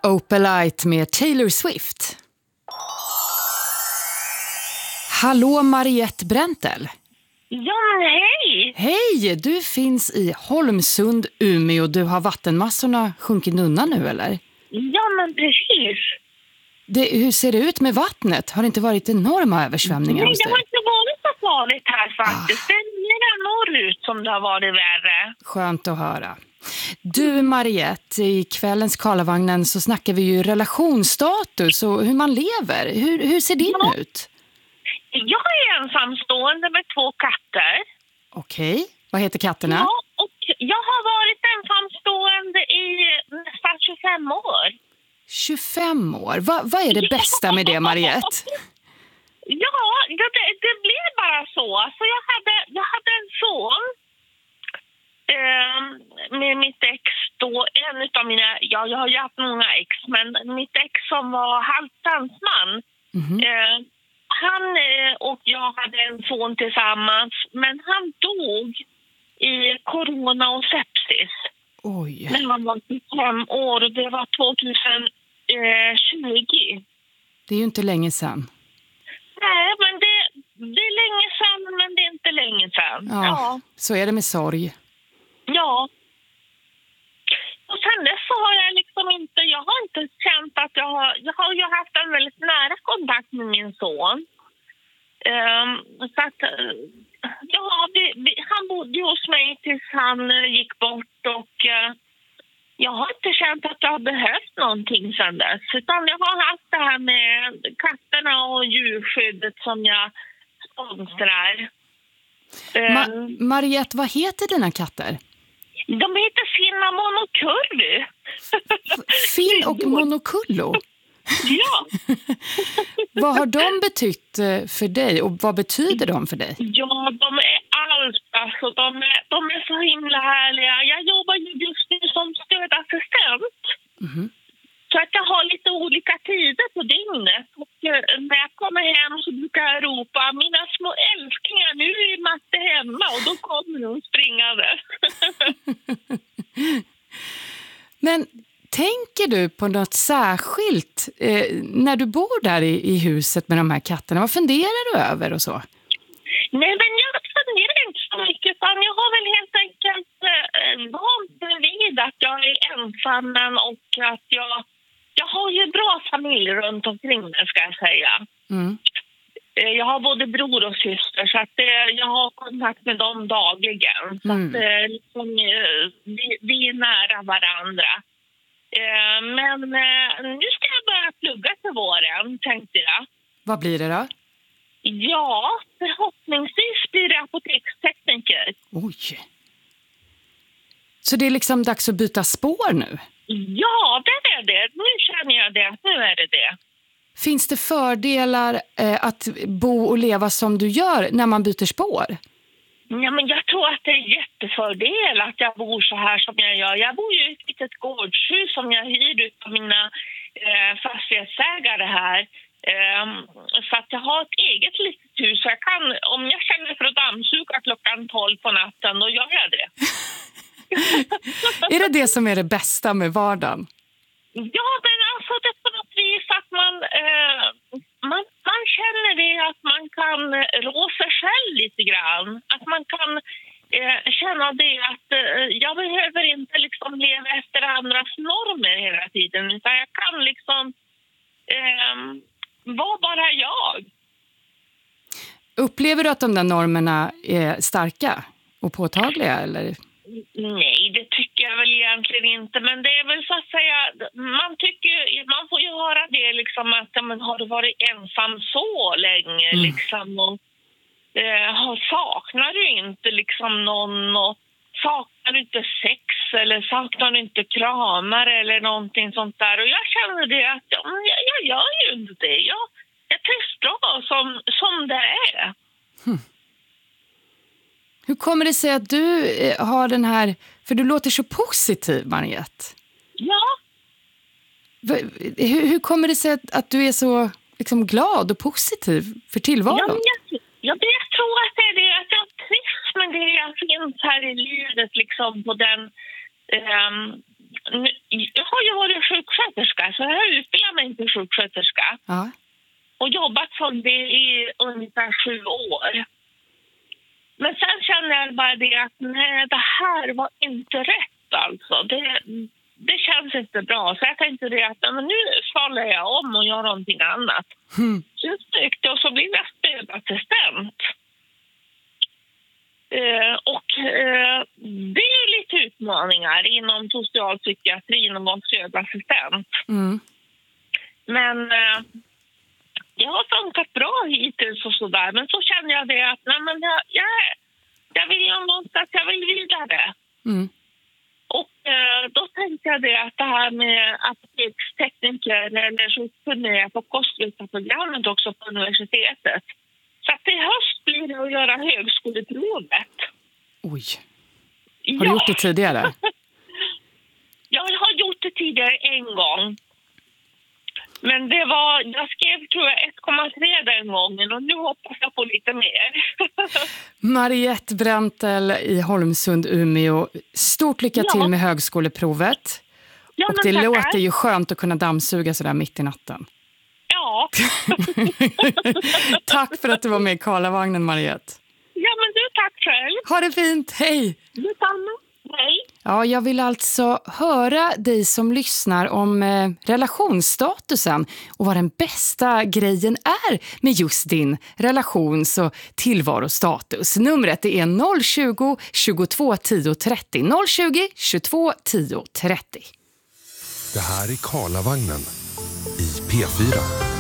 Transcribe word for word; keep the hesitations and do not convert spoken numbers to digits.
Opalite med Taylor Swift. Hallå Mariette Brentel. Ja, hej! Hej, du finns i Holmsund, Umeå. Du har vattenmassorna sjunkit undan nu, eller? Ja, men precis. Det, hur ser det ut med vattnet? Har det inte varit enorma översvämningar Nej, hos dig? det har inte varit så farligt här faktiskt. Ah. Det är mer norrut som det har varit värre. Skönt att höra. Du Mariette, i kvällens Karlavagnen så snackar vi ju relationsstatus och hur man lever. Hur, hur ser din ja. ut? Jag är ensamstående med två katter. Okej, vad heter katterna? Ja, och jag har varit ensamstående i nästan tjugofem år. tjugofem år? Va, vad är det bästa med det, Mariette? Ja, det, det blev bara så. Så jag hade, jag hade en son eh, med mitt ex då. En av mina, ja, jag har ju haft många ex, men mitt ex som var halvdansman. Mm-hmm. Eh, han eh, och jag hade en son tillsammans, men han dog i corona och sepsis. Oj. När han var fem år och det var tjugohundratjugo. Det är ju inte länge sedan. Nej, men det, det är länge sedan, men det är inte länge sedan. Ja, ja. Så är det med sorg. Ja. Och sen dess så har jag liksom inte, jag har inte känt att jag har, jag har ju haft en väldigt nära kontakt med min son. Um, så att, ja, vi, vi, han bodde hos mig tills han uh, gick bort och uh, jag har inte känt att jag har behövt någonting sedan dess. Utan jag har haft det här med katterna och djurskyddet som jag sponsrar. Ma- um, Mariette, vad heter dina katter? De heter Cinnamon och Curry. Finn och Monokullo? Ja. Vad har de betytt för dig och vad betyder de för dig? Ja, de är allt. Alltså, de, är, de är så himla härliga. Jag jobbar ju just nu som stödassistent. Mm-hmm. Så att jag har lite olika tider på dygnet. Och när jag kommer hem så brukar jag ropa mina små älsklingar, nu är Matte hemma, och då kommer de springande. Men tänker du på något särskilt eh, när du bor där i, i huset med de här katterna? Vad funderar du över och så? Nej, men jag funderar inte så mycket. Utan jag har väl helt enkelt eh, vant mig vid att jag är ensam och att jag, jag har ju bra familj runt omkring mig, ska jag säga. Mm. Eh, jag har både bror och syster, så att eh, jag har kontakt med dem dagligen. Så mm. att eh, liksom, eh, vi, vi är nära varandra. Men nu ska jag börja plugga till våren, tänkte jag. Vad blir det då? Ja, förhoppningsvis blir det apotekstekniker. Oj. Så det är liksom dags att byta spår nu? Ja, det är det. Nu känner jag det. Nu är det det. Finns det fördelar eh, att bo och leva som du gör när man byter spår? Ja, men jag tror att det är jättefördel att jag bor så här som jag gör. Jag bor ju i ett litet gårdshus som jag hyr ut av mina eh, fastighetsägare här. Eh, så att jag har ett eget litet hus. Så jag kan, om jag känner för att dammsuga klockan tolv på natten, då gör jag det. Är det det som är det bästa med vardagen? Ja, men alltså det är på något vis att man... Eh, Man, man känner det att man kan rå sig själv lite grann. Att man kan eh, känna det att eh, jag behöver inte liksom leva efter andras normer hela tiden. Utan jag kan liksom eh, vara bara jag. Upplever du att de där normerna är starka och påtagliga, eller? Nej, det tycker jag väl egentligen inte. Men det är väl så att säga, man tycker, man får ju höra det liksom att men, har du varit ensam så länge mm. liksom och eh, saknar du inte liksom någon och saknar du inte sex eller saknar du inte kramar eller någonting sånt där. Och jag känner det att ja, jag, jag gör ju inte det. Jag, jag trivs bra som, som det är. Hmm. Hur kommer det sig att du har den här... För du låter så positiv, Mariette. Ja. Hur, hur kommer det sig att, att du är så liksom, glad och positiv för tillvaron? Ja, jag, jag, jag tror att det är det. Att jag trivs med det jag finns här i livet. Liksom, på den, um, jag har ju varit sjuksköterska, så utbildning till sjuksköterska. Ja. Och jobbat som det i ungefär sju år. Men sen känner jag bara det att nej, det här var inte rätt alltså. Det, det känns inte bra. Så jag tänkte det att men nu faller jag om och gör någonting annat. Mm. Så jag sökte och så blev jag stödassistent. Eh, och eh, det är lite utmaningar inom socialpsykiatrin att vara stödassistent. Mm. Men eh, det har funkat bra hittills och sådär. Men så känner jag det att nej, men jag, jag, jag vill göra något att jag vill vidare. Mm. Och eh, då tänkte jag det att det här med apotekstekniker eller så kunde jag på kostlyftarprogrammet också på universitetet. Så att i höst blir det att göra högskoleprovet. Oj. Har du ja. gjort det tidigare? Jag har gjort det tidigare en gång. Men det var, jag skrev tror jag ett komma tre den gången och nu hoppas jag på lite mer. Mariette Brentel i Holmsund, Umeå. Stort lycka Ja. till med högskoleprovet. Ja, Och men det tackar. låter ju skönt att kunna dammsuga sådär mitt i natten. Ja. Tack för att du var med i Karlavagnen, Mariette. Ja, men du, tack själv. Ha det fint, hej! Detsamma. Hej. Ja, jag vill alltså höra dig som lyssnar om eh, relationsstatusen och vad den bästa grejen är med just din relations- och tillvarostatus. Numret är noll tjugo, tjugotvå tio trettio. noll tjugo, tjugotvå tio trettio. Det här är Karlavagnen i P fyra.